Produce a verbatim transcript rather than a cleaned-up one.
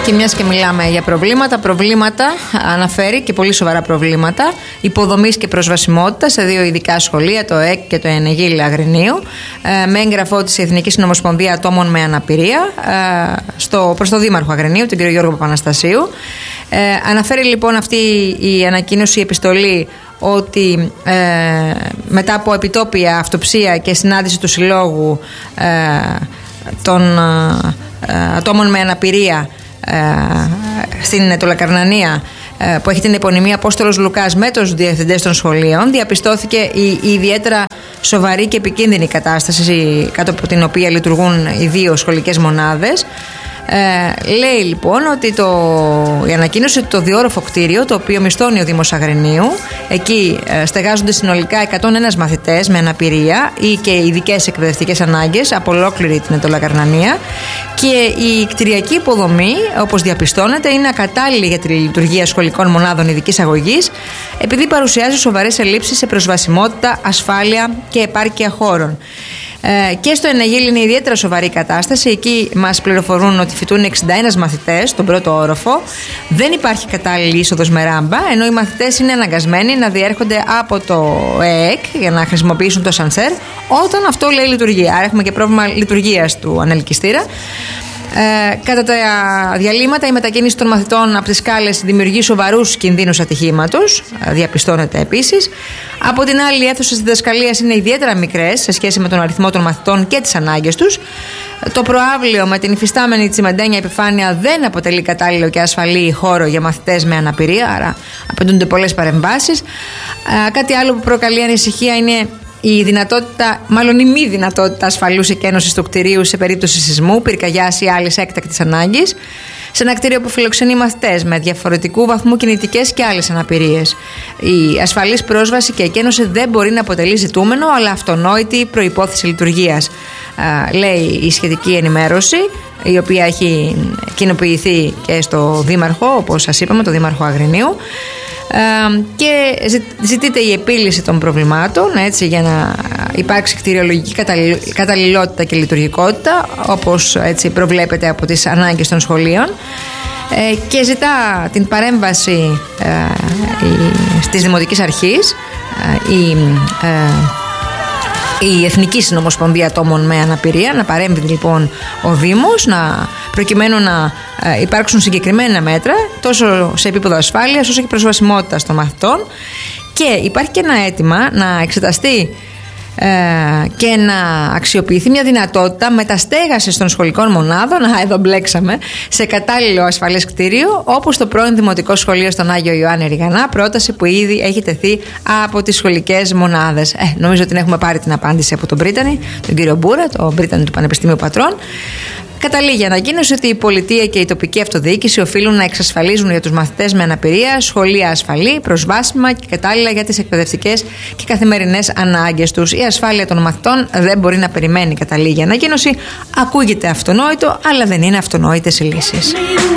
Και μιας και μιλάμε για προβλήματα, προβλήματα αναφέρει και πολύ σοβαρά προβλήματα υποδομής και προσβασιμότητας σε δύο ειδικά σχολεία, το ΕΚ και το Ενεγίλη Αγρινίου, με έγγραφό της η Εθνική Συνομοσπονδία Ατόμων με Αναπηρία στο, προς το Δήμαρχο Αγρινίου, τον κύριο Γιώργο Παπαναστασίου. Ε, αναφέρει λοιπόν αυτή η ανακοίνωση, η επιστολή, ότι ε, μετά από επιτόπια αυτοψία και συνάντηση του Συλλόγου ε, των ε, ατόμων με αναπηρία ε, στην Τολακαρνανία, ε, που έχει την επωνυμία Απόστολος Λουκάς, με τους διευθυντές των σχολείων, διαπιστώθηκε η, η ιδιαίτερα σοβαρή και επικίνδυνη κατάσταση κάτω από την οποία λειτουργούν οι δύο σχολικές μονάδες. Ε, λέει λοιπόν ότι το, η ανακοίνωση ότι το διόροφο κτίριο, το οποίο μισθώνει ο Δήμος Αγρινίου, εκεί ε, στεγάζονται συνολικά εκατόν ένα μαθητές με αναπηρία ή και ειδικές εκπαιδευτικές ανάγκες από ολόκληρη την Τολακαρνανία, και η κτηριακή υποδομή, όπως διαπιστώνεται, είναι ακατάλληλη για τη λειτουργία σχολικών μονάδων ειδικής αγωγής, επειδή παρουσιάζει σοβαρές ελλείψεις σε προσβασιμότητα, ασφάλεια και επάρκεια χώρων. Ε, και στο Ενεγίλη είναι ιδιαίτερα σοβαρή κατάσταση. Εκεί μας πληροφορούν ότι φοιτούν εξήντα ένα μαθητές στον πρώτο όροφο. Δεν υπάρχει κατάλληλη είσοδος με ράμπα, ενώ οι μαθητές είναι αναγκασμένοι να διέρχονται από το ΕΕΚ για να χρησιμοποιήσουν το σανσέρ όταν αυτό λέει λειτουργία. Άρα έχουμε και πρόβλημα λειτουργίας του ανελκυστήρα. Ε, κατά τα διαλύματα, η μετακίνηση των μαθητών από τις σκάλες δημιουργεί σοβαρούς κινδύνους ατυχήματος, διαπιστώνεται επίσης. Από την άλλη, οι αίθουσες διδασκαλίας είναι ιδιαίτερα μικρές σε σχέση με τον αριθμό των μαθητών και τις ανάγκες τους. Το προαύλιο με την υφιστάμενη τσιμεντένια επιφάνεια δεν αποτελεί κατάλληλο και ασφαλή χώρο για μαθητές με αναπηρία, άρα απαιτούνται πολλές παρεμβάσεις. Ε, κάτι άλλο που προκαλεί ανησυχία είναι η δυνατότητα, μάλλον η μη δυνατότητα ασφαλούς εκένωσης του κτηρίου σε περίπτωση σεισμού, πυρκαγιάς ή άλλης έκτακτης ανάγκης, σε ένα κτίριο που φιλοξενεί μαθητές με διαφορετικού βαθμού κινητικές και άλλες αναπηρίες. Η ασφαλής πρόσβαση και εκένωση δεν μπορεί να αποτελεί ζητούμενο, αλλά αυτονόητη προϋπόθεση λειτουργίας, λέει η σχετική ενημέρωση, η οποία έχει κοινοποιηθεί και στο Δήμαρχο, όπως σας είπαμε, το Δήμαρχο Αγρινίου. Uh, και ζητείται η επίλυση των προβλημάτων, έτσι, για να υπάρξει κτηριολογική καταλληλότητα και λειτουργικότητα, όπως έτσι προβλέπεται από τις ανάγκες των σχολείων, uh, και ζητά την παρέμβαση uh, η, της Δημοτικής Αρχής, uh, η, uh, η Εθνική Συνομοσπονδία Ατόμων με Αναπηρία, να παρέμβει λοιπόν ο Δήμος, να, προκειμένου να ε, υπάρξουν συγκεκριμένα μέτρα τόσο σε επίπεδο ασφάλειας όσο και προσβασιμότητας των μαθητών. Και υπάρχει και ένα αίτημα να εξεταστεί ε, και να αξιοποιηθεί μια δυνατότητα μεταστέγασης των σχολικών μονάδων, α, εδώ μπλέξαμε, σε κατάλληλο ασφαλές κτίριο, όπως το πρώην Δημοτικό Σχολείο στον Άγιο Ιωάννη Ριγανά, πρόταση που ήδη έχει τεθεί από τις σχολικές μονάδες. Ε, νομίζω ότι την έχουμε πάρει την απάντηση από τον Πρίτανη, τον κύριο Μπούρα, τον Πρίτανη του Πανεπιστημίου Πατρών. Καταλήγει η ανακοίνωση ότι η πολιτεία και η τοπική αυτοδιοίκηση οφείλουν να εξασφαλίζουν για τους μαθητές με αναπηρία σχολεία ασφαλή, προσβάσιμα και κατάλληλα για τις εκπαιδευτικές και καθημερινές ανάγκες τους. Η ασφάλεια των μαθητών δεν μπορεί να περιμένει, καταλήγει η ανακοίνωση. Ακούγεται αυτονόητο, αλλά δεν είναι αυτονόητες οι λύσεις.